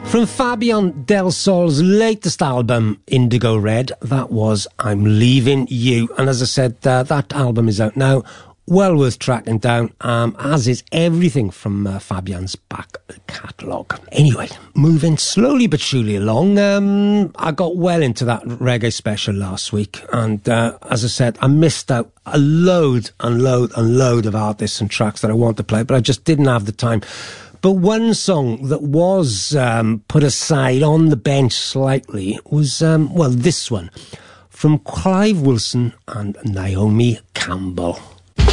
From Fabian Del Sol's latest album, Indigo Red, that was I'm Leaving You. And as I said, that album is out now. Well worth tracking down, as is everything from Fabian's back catalogue. Anyway, moving slowly but surely along, I got well into that reggae special last week. And as I said, I missed out a load of artists and tracks that I want to play, but I just didn't have the time. But one song that was put aside on the bench slightly was, this one, from Clive Wilson and Naomi Campbell.